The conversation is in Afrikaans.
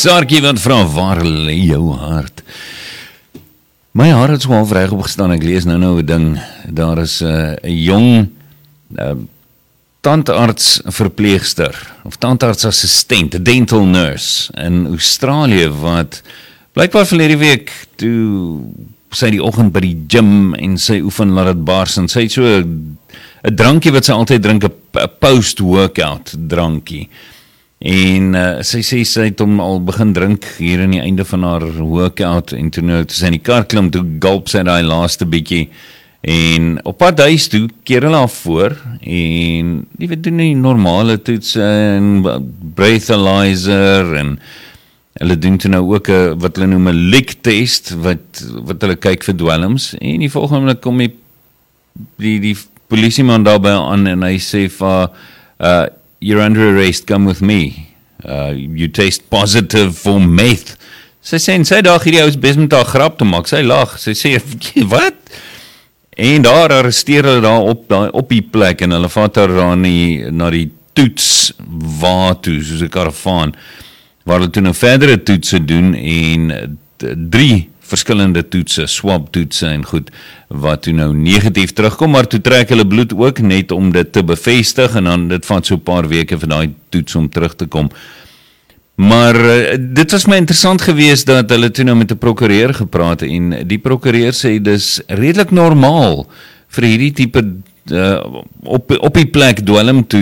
Saartjie wat vra, waar lê jou hart? My hart het so half reg opgestaan, ek lees nou 'n ding, daar is 'n jong tandarts verpleegster, of tandartsassistent, 'n dental nurse in Australië, wat blykbaar verlede week, toe sy die oggend by die gym en sy oefen laat het bars, en sy het so 'n drankie wat sy altyd drink, 'n post-workout drankie. En sy sê sy het hom al begin drink hier in die einde van haar workout, en toe sy in die kar klim, toe gulp sy daai laaste bietjie, en op pad huis toe keer hulle af voor, en jy weet, doen die normale toets en breathalyzer, en hulle doen toe nou ook wat hulle noem 'n lick test, wat hulle kyk vir dwelms, en die volgende kom die polisieman daarby aan, en hy sê vir you're under arrest, come with me. You taste positive for meth. Sy sê, en sy dag hierdie ou is besig met haar grap te maak, sy lag, sy sê, wat? En daar arresteer hulle daar op die plek, en hulle vat haar na die toets waar toe, soos 'n karavaan, waar hulle toe nou verdere toetse doen, en 3 verskillende toetse, swab toetse en goed, wat toe nou negatief terugkom, maar toe trek hulle bloed ook net om dit te bevestig, en dan dit vat so 'n paar weke vir daai toets om terug te kom. Maar dit was my interessant geweest dat hulle toe nou met 'n prokureur gepraat, en die prokureur sê dis redelik normaal vir hierdie tipe op die plek dwelm